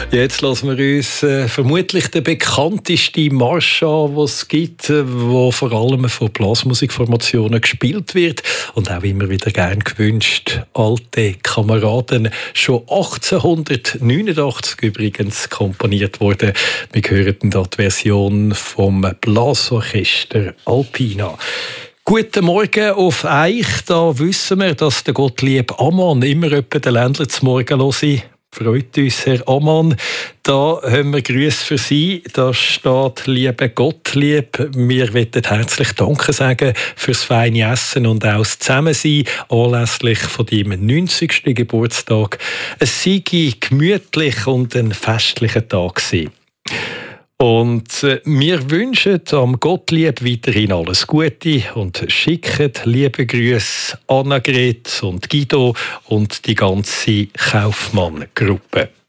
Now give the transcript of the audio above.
Jetzt lassen wir uns vermutlich den bekanntesten Marsch an, den es gibt, wo vor allem von Blasmusikformationen gespielt wird und auch immer wieder gern gewünscht. Alte Kameraden, schon 1889 übrigens komponiert worden. Wir hören da die Version vom Blasorchester Alpina. Guten Morgen auf euch. Da wissen wir, dass der Gottlieb Ammann immer etwa den Ländler zum Morgen hören. Freut uns, Herr Ammann. Da haben wir Grüße für Sie. Da steht «Liebe Gottlieb». Wir wollen herzlich Danke sagen fürs feine Essen und auch das Zusammensein anlässlich von deinem 90. Geburtstag. Es sei gemütlich und ein festlicher Tag gewesen. Und wir wünschen am Gottlieb weiterhin alles Gute und schicken liebe Grüße Annegret und Guido und die ganze Kaufmann-Gruppe.